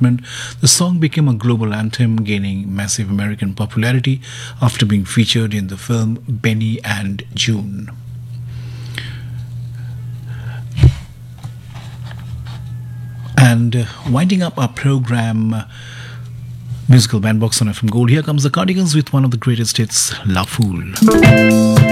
department. The song became a global anthem, gaining massive American popularity after being featured in the film Benny and June. And winding up our program, musical bandbox on FM Gold, here comes the Cardigans with one of the greatest hits, La Fool.